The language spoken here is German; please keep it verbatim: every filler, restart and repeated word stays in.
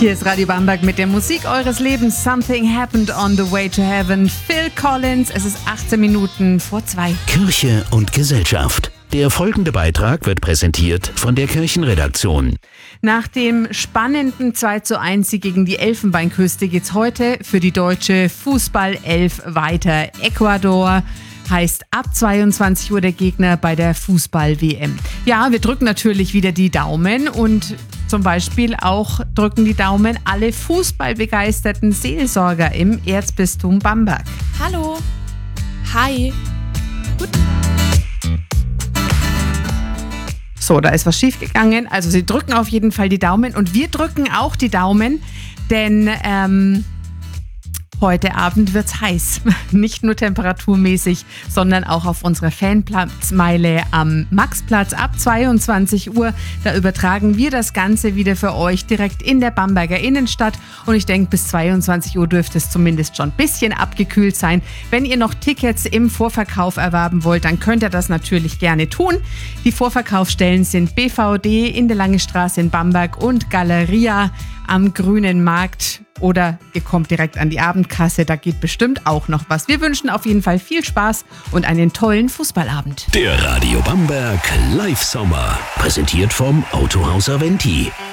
Hier ist Radio Bamberg mit der Musik eures Lebens. Something happened on the way to heaven. Phil Collins, es ist achtzehn Minuten vor zwei. Kirche und Gesellschaft. Der folgende Beitrag wird präsentiert von der Kirchenredaktion. Nach dem spannenden zwei zu eins Sieg gegen die Elfenbeinküste geht's heute für die deutsche Fußball-Elf weiter. Ecuador heißt ab zweiundzwanzig Uhr der Gegner bei der Fußball-W M. Ja, wir drücken natürlich wieder die Daumen und zum Beispiel auch drücken die Daumen alle fußballbegeisterten Seelsorger im Erzbistum Bamberg. Hallo. Hi. Gut. So, da ist was schiefgegangen. Also sie drücken auf jeden Fall die Daumen und wir drücken auch die Daumen, denn ähm, heute Abend wird's heiß. Nicht nur temperaturmäßig, sondern auch auf unserer Fanplatzmeile am Maxplatz ab zweiundzwanzig Uhr. Da übertragen wir das Ganze wieder für euch direkt in der Bamberger Innenstadt. Und ich denke, bis zweiundzwanzig Uhr dürfte es zumindest schon ein bisschen abgekühlt sein. Wenn ihr noch Tickets im Vorverkauf erwerben wollt, dann könnt ihr das natürlich gerne tun. Die Vorverkaufsstellen sind B V D in der Lange Straße in Bamberg und Galeria am Grünen Markt. Oder ihr kommt direkt an die Abendkasse, da geht bestimmt auch noch was. Wir wünschen auf jeden Fall viel Spaß und einen tollen Fußballabend. Der Radio Bamberg Live Sommer. Präsentiert vom Autohaus Aventi.